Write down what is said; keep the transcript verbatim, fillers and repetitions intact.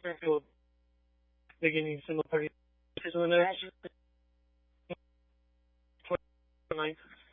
Springfield beginning single party. So when they're actually twenty-ninth,